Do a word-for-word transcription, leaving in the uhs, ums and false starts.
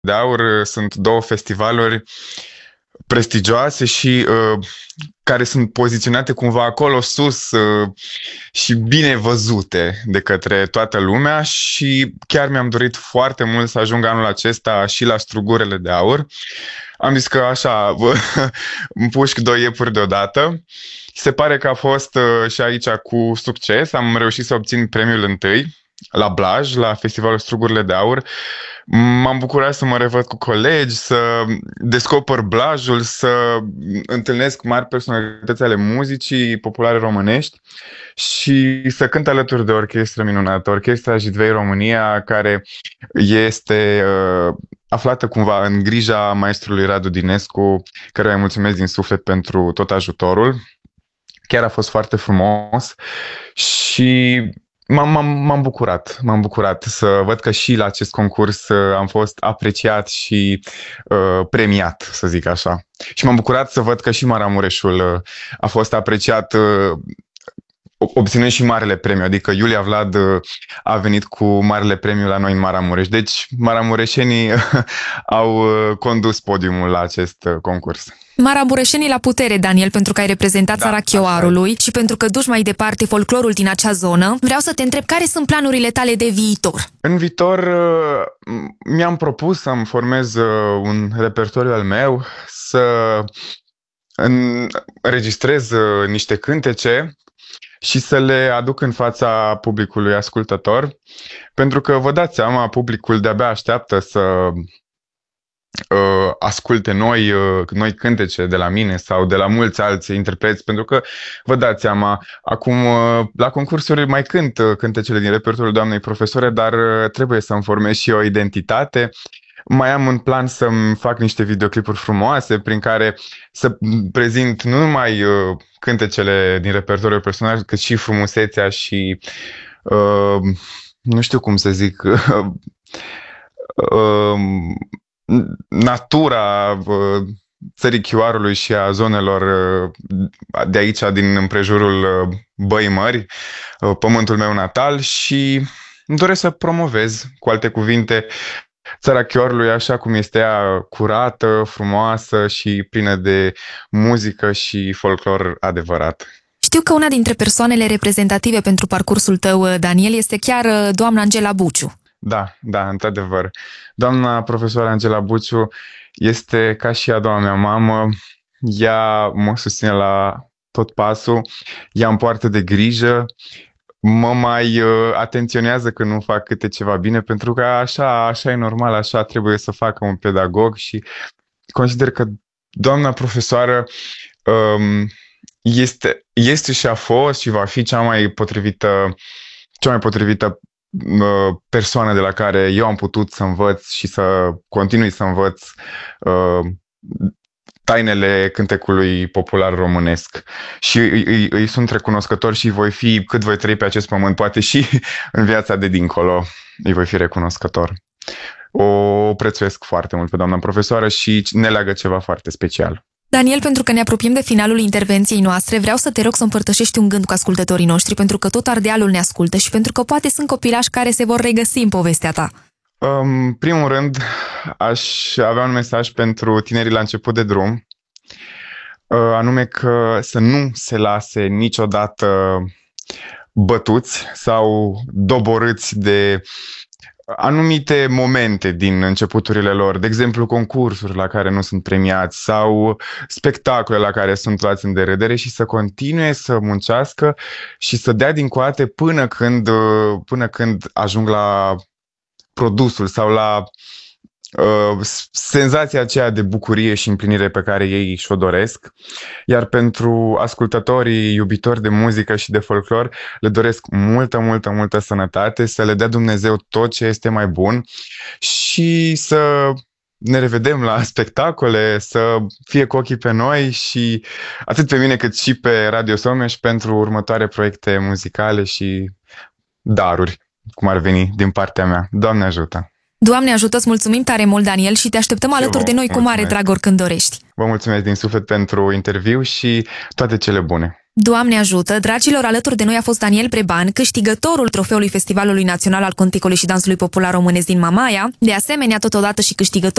de Aur sunt două festivaluri prestigioase și uh, care sunt poziționate cumva acolo sus uh, și bine văzute de către toată lumea și chiar mi-am dorit foarte mult să ajung anul acesta și la Strugurele de Aur. Am zis că așa, împușc doi iepuri deodată. Se pare că a fost uh, și aici cu succes. Am reușit să obțin premiul întâi la Blaj, la Festivalul Strugurile de Aur. M-am bucurat să mă revăd cu colegi, să descoper Blajul, să întâlnesc mari personalități ale muzicii populare românești și să cânt alături de o orchestră minunată, Orchestra Jidvei România, care este uh, aflată cumva în grija maestrului Radu Dinescu, căruia îi mulțumesc din suflet pentru tot ajutorul. Chiar a fost foarte frumos și M-am, m-am, m-am bucurat, m-am bucurat să văd că și la acest concurs uh, am fost apreciat și uh, premiat, să zic așa. Și m-am bucurat să văd că și Maramureșul uh, a fost apreciat, uh, obținând și marele premiu, adică Iulia Vlad uh, a venit cu marele premiu la noi în Maramureș. Deci maramureșenii uh, au uh, condus podiumul la acest uh, concurs. Maramureșenii la putere, Daniel, pentru că ai reprezentat Da, țara Chioarului și pentru că duci mai departe folclorul din acea zonă. Vreau să te întreb, care sunt planurile tale de viitor? În viitor mi-am propus să-mi formez un repertoriu al meu, să înregistrez niște cântece și să le aduc în fața publicului ascultător, pentru că vă dați seama, publicul de-abia așteaptă să Uh, asculte noi, uh, noi cântece de la mine sau de la mulți alți interpreți, pentru că vă dați seama, acum uh, la concursuri mai cânt uh, cântecele din repertoriul doamnei profesore, dar uh, trebuie să-mi formez și o identitate. Mai am în plan să-mi fac niște videoclipuri frumoase prin care să prezint nu numai uh, cântecele din repertoriul personal, cât și frumusețea și uh, nu știu cum să zic uh, uh, natura țării Chioarului și a zonelor de aici, din împrejurul Băii Mări, pământul meu natal, și îmi doresc să promovez, cu alte cuvinte, țara Chioarului așa cum este ea, curată, frumoasă și plină de muzică și folclor adevărat. Știu că una dintre persoanele reprezentative pentru parcursul tău, Daniel, este chiar doamna Angela Buciu. Da, da, într-adevăr. Doamna profesoară Angela Buciu este ca și a doua mea mamă. Ea mă susține la tot pasul, ea îmi poartă de grijă, mă mai uh, atenționează când nu fac câte ceva bine, pentru că așa, așa e normal, așa trebuie să facă un pedagog și consider că doamna profesoară um, este, este și a fost și va fi cea mai potrivită, cea mai potrivită persoană de la care eu am putut să învăț și să continui să învăț uh, tainele cântecului popular românesc. Și îi, îi, îi sunt recunoscător și voi fi, cât voi trăi pe acest pământ, poate și în viața de dincolo, îi voi fi recunoscător. O prețuiesc foarte mult pe doamna profesoară și ne leagă ceva foarte special. Daniel, pentru că ne apropiem de finalul intervenției noastre, vreau să te rog să împărtășești un gând cu ascultătorii noștri, pentru că tot Ardealul ne ascultă și pentru că poate sunt copilași care se vor regăsi în povestea ta. În primul rând, aș avea un mesaj pentru tinerii la început de drum, anume că să nu se lase niciodată bătuți sau doborâți de anumite momente din începuturile lor, de exemplu concursuri la care nu sunt premiați sau spectacole la care sunt luați în derâdere, și să continue să muncească și să dea din coate până când, până când ajung la produsul sau la uh, senzația aceea de bucurie și împlinire pe care ei și-o doresc. Iar pentru ascultătorii iubitori de muzică și de folclor, le doresc multă, multă, multă sănătate, să le dea Dumnezeu tot ce este mai bun și să ne revedem la spectacole, să fie cu ochii pe noi și atât pe mine cât și pe Radio Someș pentru următoare proiecte muzicale și daruri, cum ar veni din partea mea. Doamne ajută! Doamne ajută, îți mulțumim tare mult, Daniel, și te așteptăm alături de noi cu mare drag oricând dorești. Vă mulțumesc din suflet pentru interviu și toate cele bune! Doamne ajută! Dragilor, alături de noi a fost Daniel Breban, câștigătorul trofeului Festivalului Național al Cântecului și Dansului Popular Românesc din Mamaia, de asemenea totodată și câștigător